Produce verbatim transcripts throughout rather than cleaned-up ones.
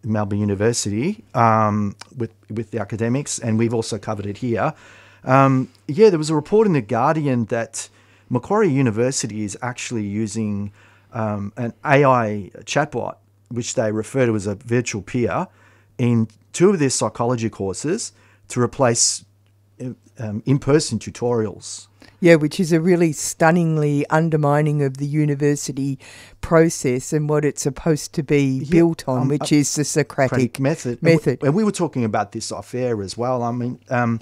Melbourne University um, with with the academics, and we've also covered it here. Um, yeah, there was a report in The Guardian that Macquarie University is actually using um, an A I chatbot, which they refer to as a virtual peer, in two of their psychology courses to replace um, in-person tutorials. Yeah, which is a really stunningly undermining of the university process and what it's supposed to be yeah, built on, um, which is the Socratic method. method. And we, and we were talking about this off air as well. I mean, um,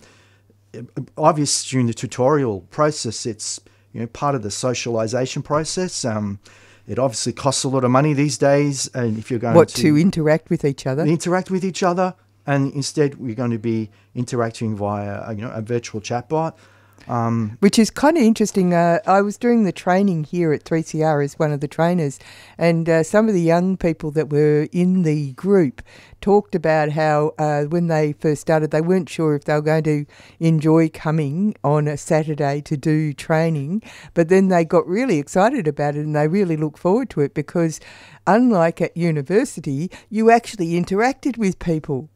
obviously during the tutorial process, it's you know part of the socialization process. Um, it obviously costs a lot of money these days, and if you're going what to, to interact with each other, interact with each other, and instead we're going to be interacting via you know a virtual chatbot. Um, Which is kind of interesting. Uh, I was doing the training here at three C R as one of the trainers, and uh, some of the young people that were in the group talked about how uh, when they first started, they weren't sure if they were going to enjoy coming on a Saturday to do training, but then they got really excited about it and they really look forward to it because unlike at university, you actually interacted with people.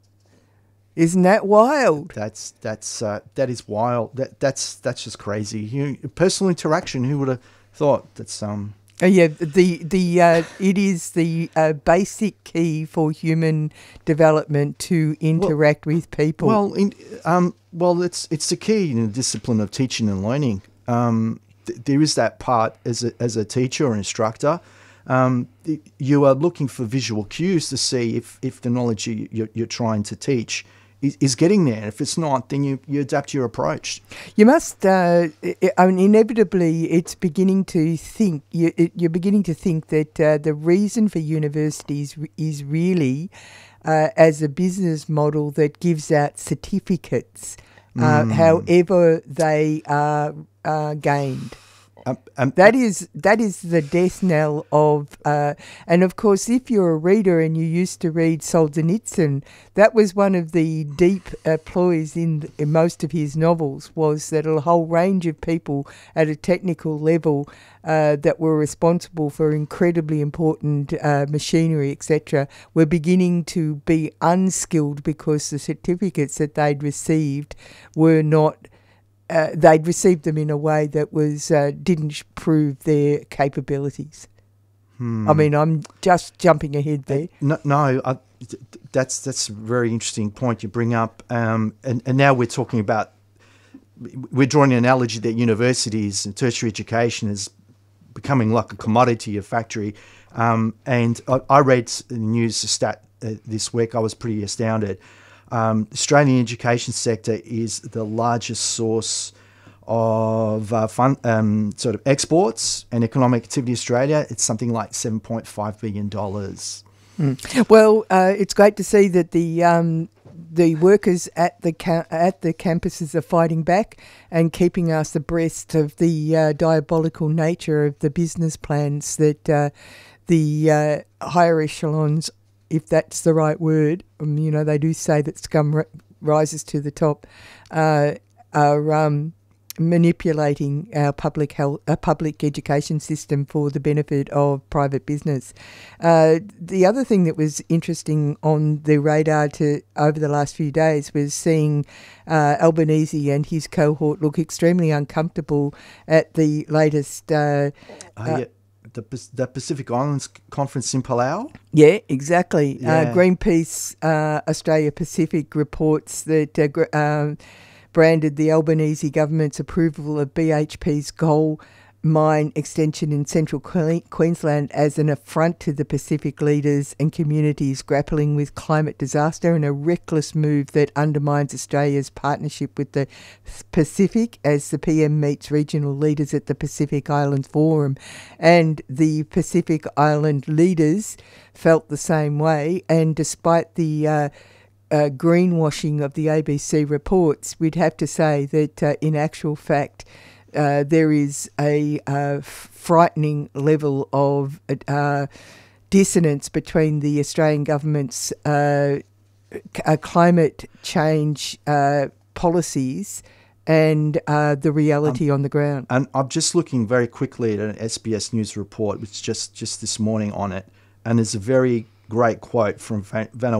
Isn't that wild? That's that's uh, that is wild. That that's that's just crazy. You personal interaction. Who would have thought? That's um. Oh, yeah, the the uh, it is the uh, basic key for human development to interact well, with people. Well, in, um, well, it's it's the key in the discipline of teaching and learning. Um, th- there is that part as a as a teacher or instructor. Um, you are looking for visual cues to see if if the knowledge you, you're, you're trying to teach is, is getting there. If it's not, then you, you adapt your approach. You must, uh, I mean, inevitably it's beginning to think, you, it, you're beginning to think that uh, the reason for universities is really uh, as a business model that gives out certificates, uh, mm. however they are uh, gained. Um, um, that is that is the death knell of, uh, and of course, if you're a reader and you used to read Solzhenitsyn, that was one of the deep uh, ploys in, in most of his novels, was that a whole range of people at a technical level uh, that were responsible for incredibly important uh, machinery, et cetera, were beginning to be unskilled because the certificates that they'd received were not. Uh, they'd received them in a way that was uh, didn't prove their capabilities. Hmm. I mean, I'm just jumping ahead there. No, no I, that's that's a very interesting point you bring up. Um, and, and now we're talking about, we're drawing an analogy that universities and tertiary education is becoming like a commodity, a factory. Um, and I, I read the news stat uh, this week. I was pretty astounded. Um, Australian education sector is the largest source of uh, fun, um, sort of exports and economic activity in Australia. It's something like seven point five billion dollars. Mm. Well, uh, it's great to see that the um, the workers at the ca- at the campuses are fighting back and keeping us abreast of the uh, diabolical nature of the business plans that uh, the uh, higher echelons, if that's the right word, um, you know, they do say that scum r- rises to the top, uh, are um, manipulating our public health, uh, public education system for the benefit of private business. Uh, the other thing that was interesting on the radar to over the last few days was seeing uh, Albanese and his cohort look extremely uncomfortable at the latest. Uh, uh, yeah. The, the Pacific Islands Conference in Palau? Yeah, exactly. Yeah. Uh, Greenpeace uh, Australia Pacific reports that uh, gr- um, branded the Albanese government's approval of B H P's coal mine extension in central Queensland as an affront to the Pacific leaders and communities grappling with climate disaster, and a reckless move that undermines Australia's partnership with the Pacific as the P M meets regional leaders at the Pacific Islands Forum. And the Pacific Island leaders felt the same way, and despite the uh, uh, greenwashing of the A B C reports, we'd have to say that uh, in actual fact, Uh, there is a uh, frightening level of uh, dissonance between the Australian government's uh, c- uh, climate change uh, policies and uh, the reality um, on the ground. And I'm just looking very quickly at an S B S News report, which just, just this morning on it, and there's a very great quote from Van-